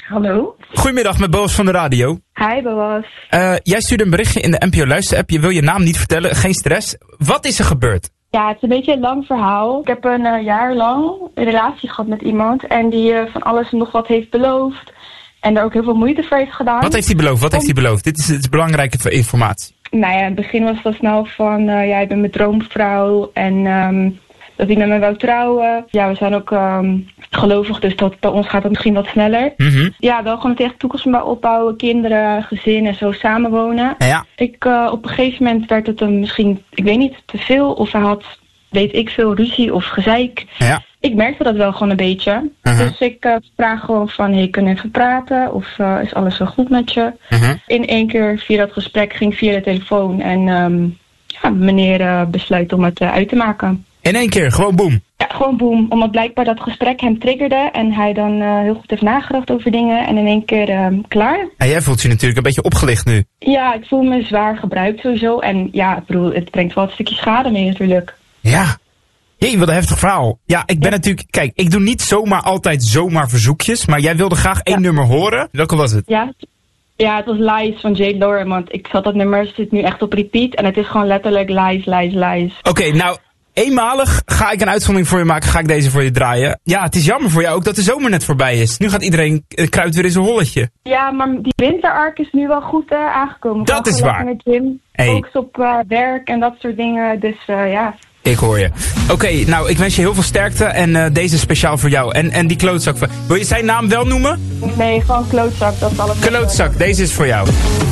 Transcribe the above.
Hallo. Goedemiddag, met Boas van de radio. Hi Boas. Jij stuurde een berichtje in de NPO Luister-app. Je wil je naam niet vertellen, geen stress. Wat is er gebeurd? Ja, het is een beetje een lang verhaal. Ik heb een jaar lang een relatie gehad met iemand en die van alles en nog wat heeft beloofd. En daar ook heel veel moeite voor heeft gedaan. Wat heeft hij beloofd? Dit is belangrijke informatie. Nou ja, in het begin was het al snel van, ik ben mijn droomvrouw en dat hij met me wou trouwen. Ja, we zijn ook gelovig, dus dat bij ons gaat het misschien wat sneller. Mm-hmm. Ja, wel gewoon tegen toekomst maar opbouwen, kinderen, gezin en zo samenwonen. Ja. Op een gegeven moment werd het hem misschien, ik weet niet, te veel. Of hij had, weet ik veel, ruzie of gezeik. Ja. Ik merkte dat wel gewoon een beetje. Dus ik vraag gewoon van, hey, kunnen we even praten? Of is alles zo goed met je? In één keer via dat gesprek ging via de telefoon. En meneer besluit om het uit te maken. In één keer, gewoon boem. Ja, gewoon boem. Omdat blijkbaar dat gesprek hem triggerde. En hij dan heel goed heeft nagedacht over dingen. En in één keer klaar. En jij voelt je natuurlijk een beetje opgelicht nu. Ja, ik voel me zwaar gebruikt sowieso. En ja, ik bedoel, het brengt wel een stukje schade mee natuurlijk. Ja. Jee, wat een heftig verhaal. Ja, ik ben natuurlijk... Kijk, ik doe niet altijd zomaar verzoekjes. Maar jij wilde graag één nummer horen. Welke was het? Ja, het was Lies van Jade Lauren. Want ik zat dat nummer, zit nu echt op repeat. En het is gewoon letterlijk lies, lies, lies. Oké, nou... Eenmalig ga ik een uitzondering voor je maken, ga ik deze voor je draaien. Ja, het is jammer voor jou ook dat de zomer net voorbij is. Nu gaat iedereen kruipt weer in zijn holletje. Ja, maar die winterark is nu wel goed aangekomen. Dat is waar. Met Jim, focus op werk en dat soort dingen, dus ja. Ik hoor je. Oké, nou, ik wens je heel veel sterkte en deze is speciaal voor jou. En die klootzak, wil je zijn naam wel noemen? Nee, gewoon klootzak, dat is alles. Klootzak, deze is voor jou.